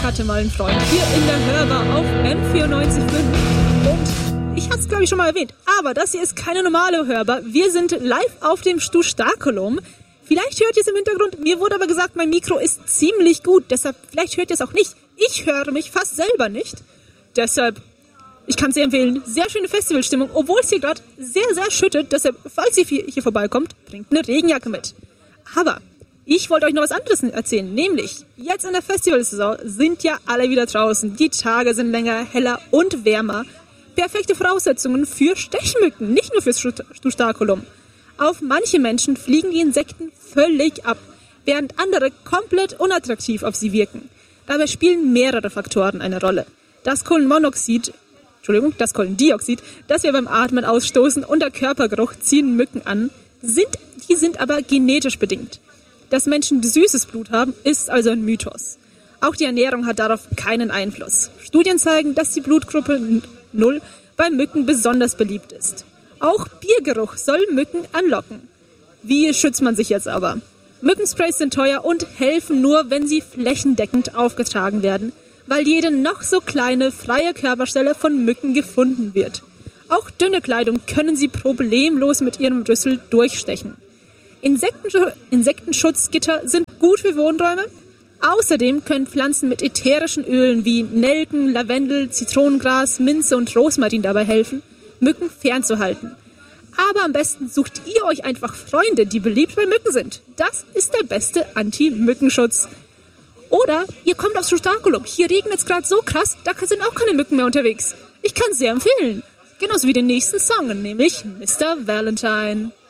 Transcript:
hatte mal einen Freund hier in der Hörbar auf M94.5 und ich hatte es glaube ich schon mal erwähnt, aber das hier ist keine normale Hörbar. Wir sind live auf dem Stu Starkolum. Vielleicht hört ihr es im Hintergrund, mir wurde aber gesagt, mein Mikro ist ziemlich gut, deshalb vielleicht hört ihr es auch nicht. Ich höre mich fast selber nicht, deshalb, ich kann es sehr empfehlen, sehr schöne Festivalstimmung, obwohl es hier gerade sehr, sehr schüttet, deshalb, falls ihr hier vorbeikommt, bringt eine Regenjacke mit. Aber ich wollte euch noch was anderes erzählen, nämlich jetzt in der Festivalsaison sind ja alle wieder draußen. Die Tage sind länger, heller und wärmer. Perfekte Voraussetzungen für Stechmücken, nicht nur fürs Stu Starkolum. Auf manche Menschen fliegen die Insekten völlig ab, während andere komplett unattraktiv auf sie wirken. Dabei spielen mehrere Faktoren eine Rolle. Das Kohlendioxid, das wir beim Atmen ausstoßen und der Körpergeruch ziehen Mücken an, die sind aber genetisch bedingt. Dass Menschen süßes Blut haben, ist also ein Mythos. Auch die Ernährung hat darauf keinen Einfluss. Studien zeigen, dass die Blutgruppe 0 bei Mücken besonders beliebt ist. Auch Biergeruch soll Mücken anlocken. Wie schützt man sich jetzt aber? Mückensprays sind teuer und helfen nur, wenn sie flächendeckend aufgetragen werden, weil jede noch so kleine freie Körperstelle von Mücken gefunden wird. Auch dünne Kleidung können sie problemlos mit ihrem Rüssel durchstechen. Insektenschutzgitter sind gut für Wohnräume. Außerdem können Pflanzen mit ätherischen Ölen wie Nelken, Lavendel, Zitronengras, Minze und Rosmarin dabei helfen, Mücken fernzuhalten. Aber am besten sucht ihr euch einfach Freunde, die beliebt bei Mücken sind. Das ist der beste Anti-Mückenschutz. Oder ihr kommt aufs Stu Starkolum. Hier regnet es gerade so krass, da sind auch keine Mücken mehr unterwegs. Ich kann es sehr empfehlen. Genauso wie den nächsten Song, nämlich Mr. Valentine.